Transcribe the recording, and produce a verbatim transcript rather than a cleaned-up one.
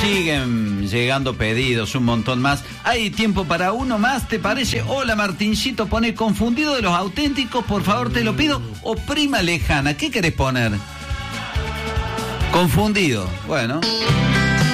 Siguen llegando pedidos, un montón más. ¿Hay tiempo para uno más, te parece? Hola, Martincito, pone Confundido de los Auténticos, por favor, te lo pido. O Prima Lejana, ¿qué querés poner? Confundido, bueno.